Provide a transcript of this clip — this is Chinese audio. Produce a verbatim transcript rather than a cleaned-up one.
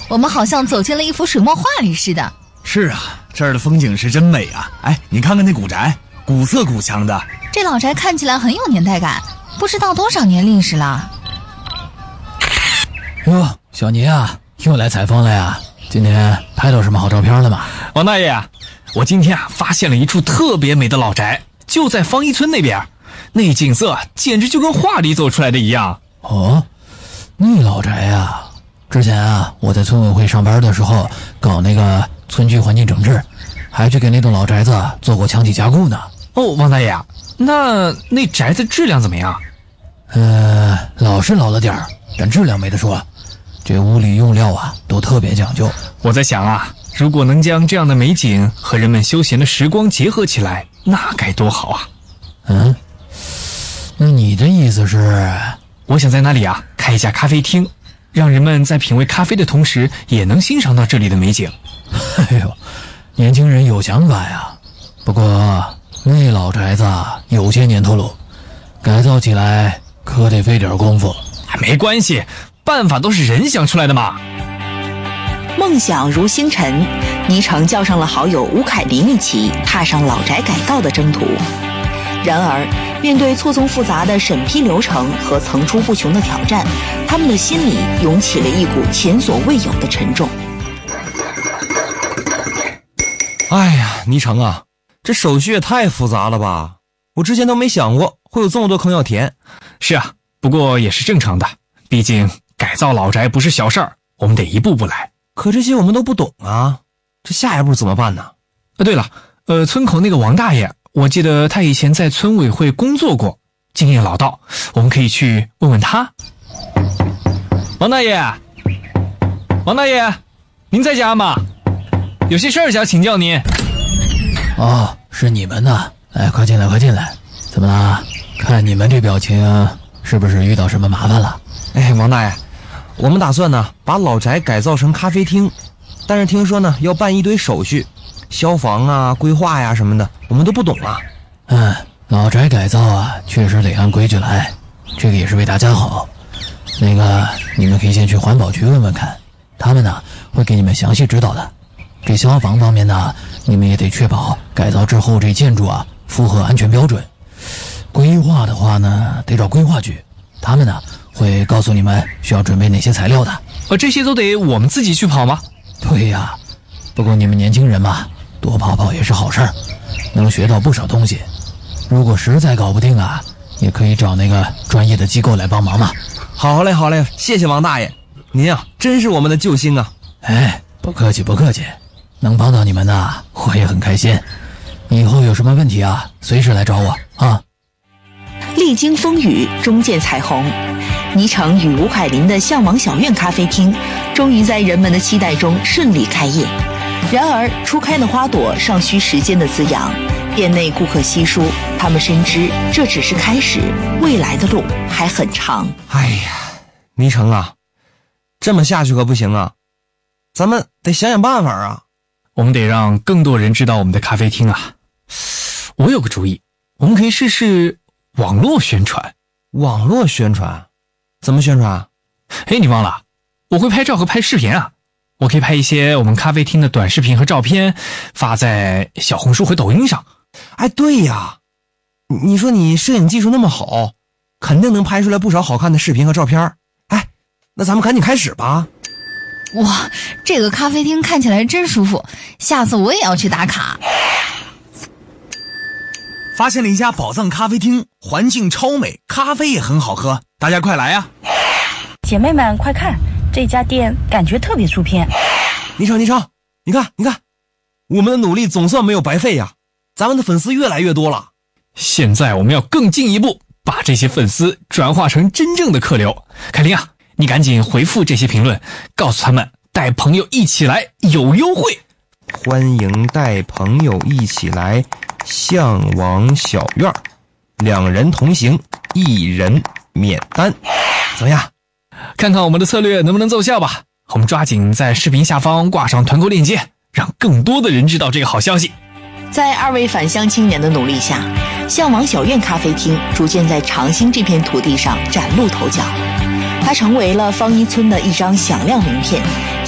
我们好像走进了一幅水墨画里似的。 是啊，这儿的风景是真美啊！哎，你看看那古宅，古色古香的。 这老宅看起来很有年代感，不知道多少年历史了。 哟，小尼啊，又来采风了呀？今天拍到什么好照片了吗？ 王大爷，我今天啊发现了一处特别美的老宅，就在方一村那边，那景色简直就跟画里走出来的一样。 哦，那老宅啊，之前啊我在村委会上班的时候搞那个村区环境整治，还去给那栋老宅子做过墙体加固呢。 哦，王大爷，那那宅子质量怎么样？ 呃，老是老了点儿，但质量没得说。这屋里用料啊都特别讲究。 我在想啊，如果能将这样的美景和人们休闲的时光结合起来，那该多好啊。 嗯，那你的意思是？ 我想在那里啊开一家咖啡厅，让人们在品味咖啡的同时也能欣赏到这里的美景。 哎呦，年轻人有想法呀。不过那老宅子有些年头了，改造起来可得费点功夫。 没关系，办法都是人想出来的嘛。 梦想如星辰，倪橙叫上了好友吴凯林一起踏上老宅改造的征途。然而面对错综复杂的审批流程和层出不穷的挑战，他们的心里涌起了一股前所未有的沉重。 哎呀，倪橙啊，这手续也太复杂了吧，我之前都没想过会有这么多坑要填。 是啊，不过也是正常的，毕竟改造老宅不是小事儿，我们得一步步来。 可这些我们都不懂啊，这下一步怎么办呢？ 啊，对了，呃，村口那个王大爷，我记得他以前在村委会工作过，经验老道，我们可以去问问他。王大爷，王大爷，您在家吗？有些事儿想请教您。 哦，是你们呢，来，快进来，快进来。怎么了？看你们这表情，是不是遇到什么麻烦了？ 哎，王大爷，我们打算呢把老宅改造成咖啡厅，但是听说呢要办一堆手续，消防啊、规划呀什么的，我们都不懂啊。 嗯，老宅改造啊，确实得按规矩来，这个也是为大家好。那个，你们可以先去环保局问问看，他们呢会给你们详细指导的。这消防方面呢，你们也得确保改造之后这建筑啊符合安全标准。规划的话呢，得找规划局，他们呢会告诉你们需要准备哪些材料的。 呃，这些都得我们自己去跑吗？ 对呀，不过你们年轻人嘛，多跑跑也是好事儿，能学到不少东西。如果实在搞不定啊，也可以找那个专业的机构来帮忙嘛。 好嘞，好嘞，谢谢王大爷，您啊真是我们的救星啊！ 哎，不客气，不客气，能帮到你们呢，我也很开心。以后有什么问题啊，随时来找我啊。 历经风雨，终见彩虹。倪橙与吴凯林的向往小院咖啡厅，终于在人们的期待中顺利开业。然而，初开的花朵尚需时间的滋养，店内顾客稀疏，他们深知这只是开始，未来的路还很长。 哎呀，倪橙啊，这么下去可不行啊，咱们得想想办法啊。 我们得让更多人知道我们的咖啡厅啊。我有个主意，我们可以试试网络宣传。 网络宣传？怎么宣传？ 哎，你忘了，我会拍照和拍视频啊。我可以拍一些我们咖啡厅的短视频和照片，发在小红书和抖音上。 哎，对呀，你说你摄影技术那么好，肯定能拍出来不少好看的视频和照片。哎，那咱们赶紧开始吧。 哇，这个咖啡厅看起来真舒服，下次我也要去打卡。 发现了一家宝藏咖啡厅，环境超美，咖啡也很好喝，大家快来啊！ 姐妹们快看，这家店感觉特别出片。 倪橙，倪橙，你看你看，我们的努力总算没有白费呀，咱们的粉丝越来越多了。 现在我们要更进一步，把这些粉丝转化成真正的客流。凯琳啊，你赶紧回复这些评论，告诉他们带朋友一起来有优惠。 欢迎带朋友一起来向往小院，两人同行，一人免单。怎么样？ 看看我们的策略能不能奏效吧。我们抓紧在视频下方挂上团购链接，让更多的人知道这个好消息。 在二位返乡青年的努力下，向往小院咖啡厅逐渐在长兴这片土地上崭露头角。它成为了方一村的一张响亮名片，